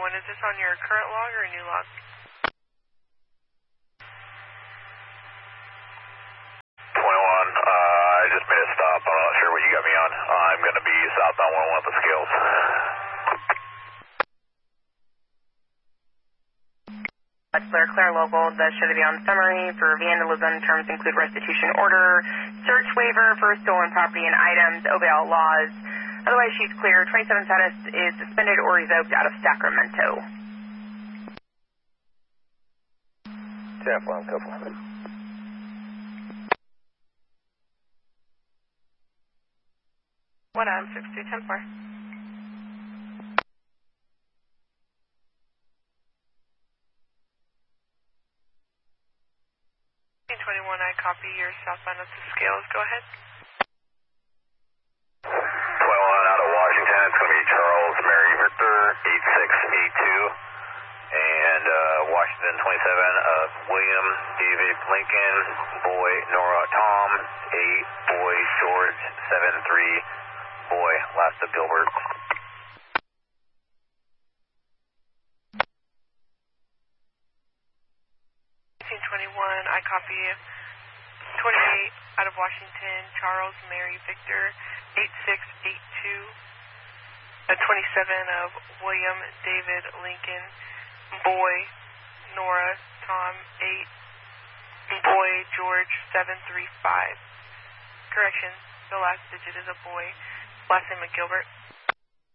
is this on your current log or a new log? 21, I just made a stop. I'm not sure what you got me on. I'm going to be southbound 101 at the scales. Clear local, that should be on summary for vandalism. Terms include restitution order, search waiver for stolen property and items, obey all laws. Otherwise, she's clear. 27 status is suspended or revoked out of Sacramento. Tap one, couple. 1M6210-4. 21, I copy your southbound at the scales. Go ahead. 21 out of Washington. It's going to be Charles Mary Victor 8682. And Washington 27, William David Lincoln, boy Nora Tom, 8, boy George 73, boy last of Gilbert. 21, I copy 28 out of Washington, Charles Mary Victor 8682. 27 of William David Lincoln, boy Nora Tom 8, boy George 735. Correction, the last digit is a boy, last name of Gilbert.